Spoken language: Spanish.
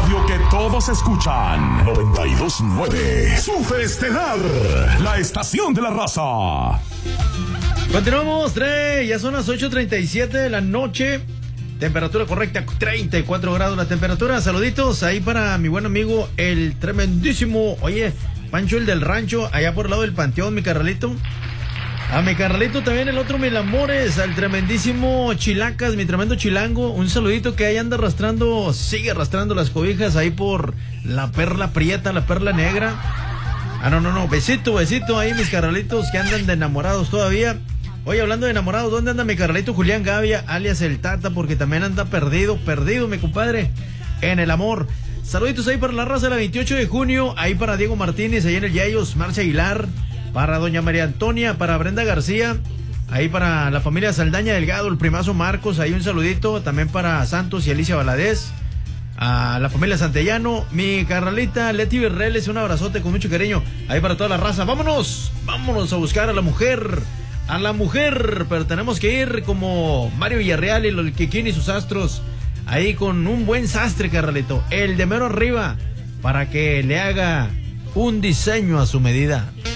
radio que todos escuchan. 92.9. Super Estelar, la estación de la raza. Continuamos, ya son las 8:37 de la noche. Temperatura correcta, 34 grados la temperatura. Saluditos ahí para mi buen amigo, el tremendísimo, oye, Pancho el del rancho, allá por el lado del Panteón, mi carnalito. A mi carnalito también, el otro Mil Amores, al tremendísimo Chilacas, mi tremendo chilango. Un saludito que ahí anda arrastrando, sigue arrastrando las cobijas ahí por la perla prieta, la perla negra. No, besito ahí mis carnalitos que andan de enamorados todavía. Oye, hablando de enamorados, ¿dónde anda mi carnalito Julián Gavia, alias el Tata? Porque también anda perdido, mi compadre, en el amor. Saluditos ahí para la raza de la 28 de junio, ahí para Diego Martínez, ahí en el Yayos, Marcia Aguilar, para doña María Antonia, para Brenda García, ahí para la familia Saldaña Delgado, el primazo Marcos, ahí un saludito, también para Santos y Alicia Valadez, a la familia Santellano, mi carnalita Leti Berreles, un abrazote con mucho cariño, ahí para toda la raza. Vámonos a buscar a la mujer, pero tenemos que ir como Mario Villarreal y el Kikín y sus astros, ahí con un buen sastre, carnalito, el de mero arriba, para que le haga un diseño a su medida.